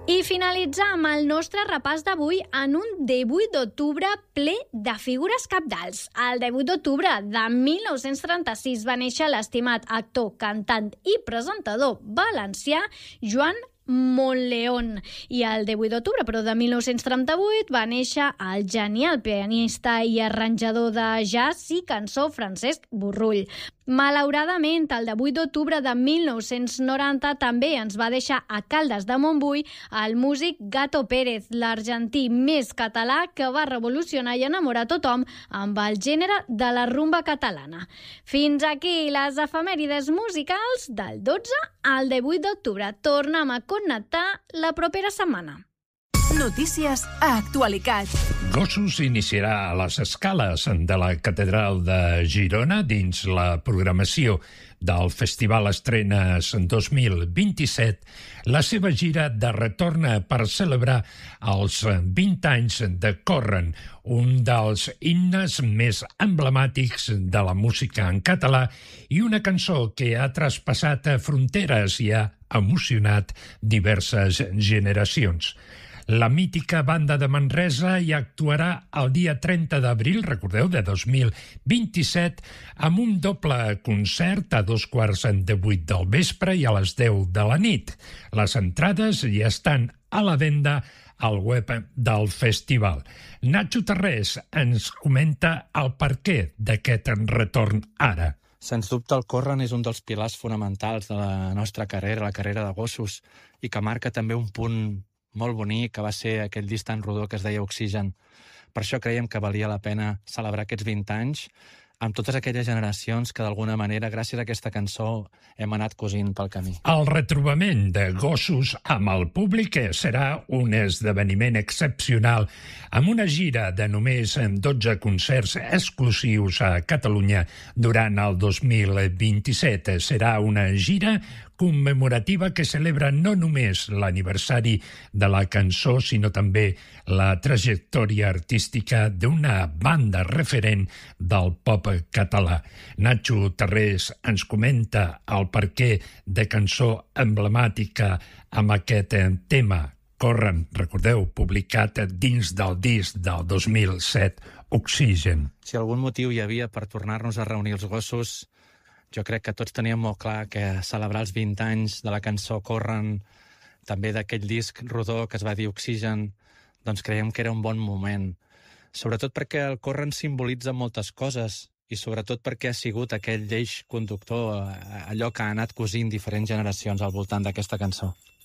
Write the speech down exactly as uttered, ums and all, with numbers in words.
I finalitzam el nostre repàs d'avui en un divuit d'octubre ple de figures cabdals. El divuit d'octubre de mil nou-cents trenta-sis va néixer l'estimat actor, cantant i presentador valencià Joan Montleón. I el divuit d'octubre, però de mil nou-cents trenta-vuit, va néixer el genial pianista i arranjador de jazz i cançó Francesc Burrull. Malauradament, el divuit d'octubre de mil nou-cents noranta també ens va deixar a Caldes de Montbui el músic Gato Pérez, l'argentí més català que va revolucionar i enamorar tothom amb el gènere de la rumba catalana. Fins aquí les efemèrides musicals del dotze al divuit d'octubre. Tornem a connectar la propera setmana. Notícies a Actualicat. Gossos iniciarà a les escales de la Catedral de Girona dins la programació del Festival Estrenes dos mil vint-i-set la seva gira de retorn per celebrar els vint anys de Corren, un dels himnes més emblemàtics de la música en català i una cançó que ha traspassat fronteres i ha emocionat diverses generacions. La mítica banda de Manresa hi actuarà el dia trenta d'abril, recordeu, de dos mil vint-i-set, amb un doble concert a dos quarts de vuit del vespre i a les deu de la nit. Les entrades ja estan a la venda al web del festival. Nacho Tarrés ens comenta el perquè d'aquest retorn ara. Sens dubte, el Corren és un dels pilars fonamentals de la nostra carrera, la carrera de gossos, i que marca també un punt molt bonic, que va ser aquell disc tan rodó que es deia Oxigen. Per això creiem que valia la pena celebrar aquests vint anys amb totes aquelles generacions que d'alguna manera, gràcies a aquesta cançó, hem anat cosint pel camí. El retrobament de gossos amb el públic serà un esdeveniment excepcional amb una gira de només dotze concerts exclusius a Catalunya durant el dos mil vint-i-set. Serà una gira commemorativa que celebra no només l'aniversari de la cançó, sinó també la trajectòria artística d'una banda referent del pop català. Nacho Tarrés ens comenta el perquè de cançó emblemàtica amb aquest tema. Corren, recordeu, publicat dins del disc del dos mil set, Oxigen. Si algun motiu hi havia per tornar-nos a reunir els gossos, jo crec que tots teníem molt clar que celebrar els vint anys de la cançó Corren, també d'aquell disc rodó que es va dir Oxigen, doncs creiem que era un bon moment. Sobretot perquè el Corren simbolitza moltes coses i sobretot perquè ha sigut aquell eix conductor, allò que ha anat cosint diferents generacions al voltant d'aquesta cançó.